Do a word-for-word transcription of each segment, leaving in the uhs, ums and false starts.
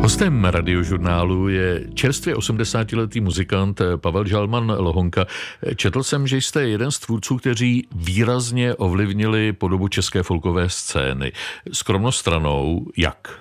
Hostem Radiožurnálu je čerstvě osmdesátiletý muzikant Pavel Žalman Lohonka. Četl jsem, že jste jeden z tvůrců, kteří výrazně ovlivnili podobu české folkové scény. Skromnost stranou, jak?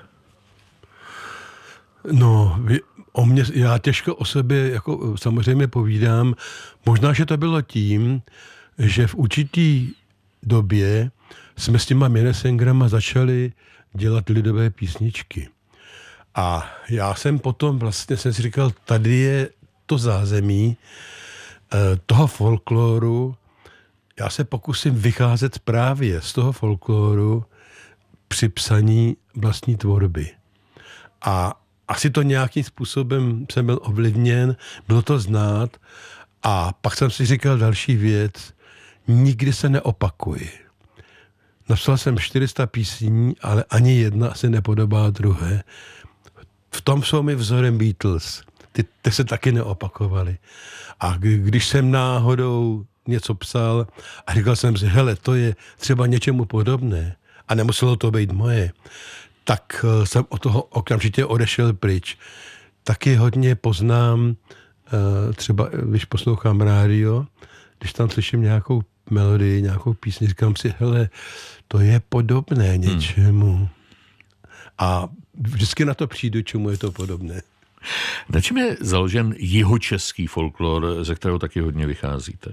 No, o mě, já těžko o sobě jako samozřejmě povídám. Možná, že to bylo tím, že v určitý době jsme s těma Minnesengrama začali dělat lidové písničky. A já jsem potom vlastně jsem si říkal, tady je to zázemí eh, toho folkloru. Já se pokusím vycházet právě z toho folkloru při psaní vlastní tvorby. A asi to nějakým způsobem jsem byl ovlivněn, bylo to znát. A pak jsem si říkal další věc, nikdy se neopakuji. Napsal jsem čtyři sta písní, ale ani jedna se nepodobá druhé. V tom jsou mi vzorem Beatles. Ty, ty se taky neopakovaly. A když jsem náhodou něco psal a říkal jsem si, hele, to je třeba něčemu podobné a nemuselo to být moje, tak jsem od toho okamžitě odešel pryč. Taky hodně poznám, třeba když poslouchám rádio, když tam slyším nějakou melodii, nějakou písni, říkám si, hele, to je podobné něčemu. Hmm. A vždycky na to přijdu, čemu je to podobné. Na čem je založen jihočeský folklor, ze kterého taky hodně vycházíte?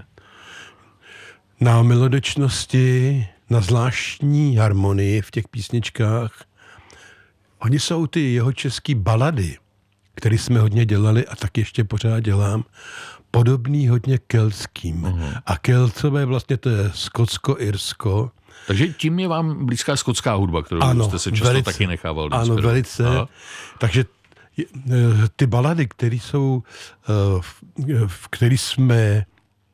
Na melodičnosti, na zvláštní harmonii v těch písničkách. Oni jsou ty jihočeský balady, které jsme hodně dělali a tak ještě pořád dělám, podobný hodně keltským. Uh-huh. A keltové vlastně to je Skotsko-Irsko. Takže tím je vám blízká skotská hudba, kterou ano, jste se často velice, taky nechával inspirovat. Ano, velice. Aha. Takže ty balady, které jsou, které jsme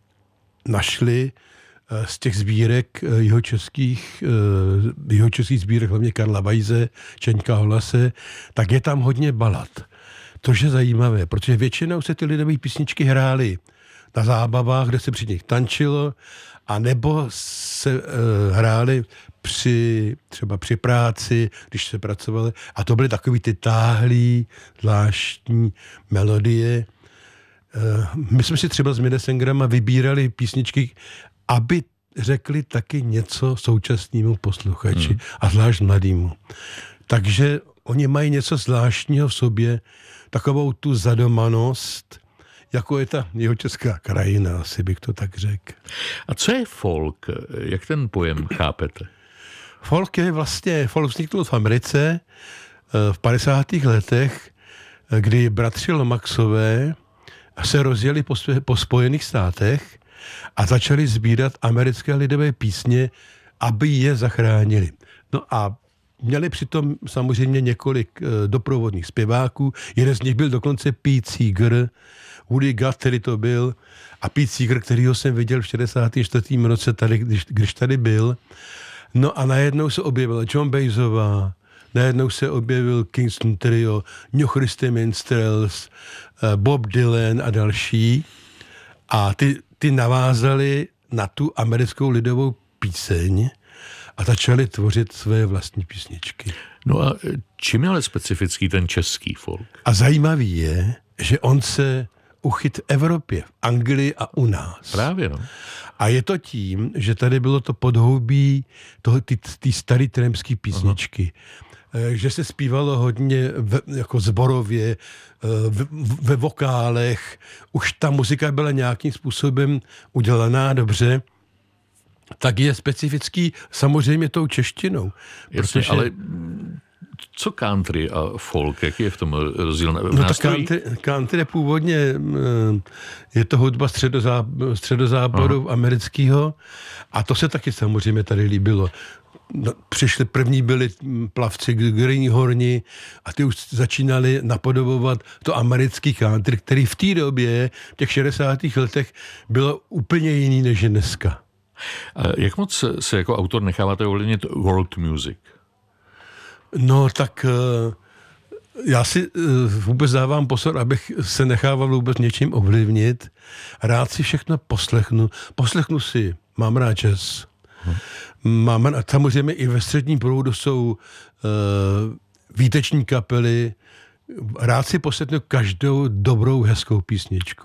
našli z těch sbírek jihočeských, jihočeských sbírek, hlavně Karla Vajze, Čeňka Holase, tak je tam hodně balad. To je zajímavé, protože většinou se ty lidové písničky hrály na zábavách, kde se při nich tančilo, a nebo se uh, hrály při, třeba při práci, když se pracovali. A to byly takový ty táhlý, zvláštní melodie. Uh, my jsme si třeba s Minnesengrama vybírali písničky, aby řekli taky něco současnému posluchači hmm. a zvlášť mladému. Takže oni mají něco zvláštního v sobě, takovou tu zadomanost, jako je ta jihočeská krajina, asi bych to tak řekl. A co je folk? Jak ten pojem chápete? Folk je vlastně, folk vzniknul v Americe v padesátých letech, kdy bratři Lomaxové se rozjeli po, po Spojených státech a začali sbírat americké lidové písně, aby je zachránili. No a měli přitom samozřejmě několik doprovodných zpěváků. Jeden z nich byl dokonce Pete Seeger, Woody Guthrie to byl, a Pete Seeger, kterýho jsem viděl v šedesátém čtvrtém roce tady, když, když tady byl. No a najednou se objevila John Baezová, najednou se objevil Kingston Trio, New Christy Minstrels, Bob Dylan a další. A ty, ty navázali na tu americkou lidovou píseň a začali tvořit své vlastní písničky. No a čím je ale specifický ten český folk? A zajímavý je, že on se uchyt v Evropě, v Anglii a u nás. Právě, no. A je to tím, že tady bylo to podhoubí toho, ty, ty starý trémský písničky. Aha. Že se zpívalo hodně ve, jako zborově, ve, ve vokálech. Už ta muzika byla nějakým způsobem udělaná dobře. Tak je specifický samozřejmě tou češtinou. Jasně, protože... ale co country a folk, jaký je v tom rozdíl? No tak country, country původně je to hudba středozá, středozápadu Aha. amerického, a to se taky samozřejmě tady líbilo. No, přišli, první byli plavci Greenhorni a ty už začínali napodobovat to americký country, který v té době, v těch šedesátých letech, bylo úplně jiný než dneska. A jak moc se jako autor necháváte ovlivnit world music? No tak já si vůbec dávám pozor, abych se nechával vůbec něčím ovlivnit. Rád si všechno poslechnu. Poslechnu si, mám rád jazz. Hmm. Mám, samozřejmě i ve středním proudu jsou uh, výteční kapely, rád si poslechnu každou dobrou, hezkou písničku.